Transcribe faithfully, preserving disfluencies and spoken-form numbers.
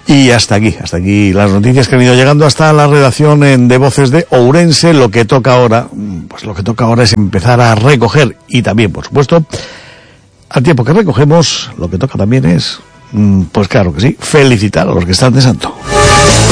Y hasta aquí, hasta aquí las noticias que han ido llegando hasta la redacción en de Voces de Ourense. Lo que toca ahora, pues lo que toca ahora es empezar a recoger, y también, por supuesto, al tiempo que recogemos, lo que toca también es, pues claro que sí, felicitar a los que están de santo.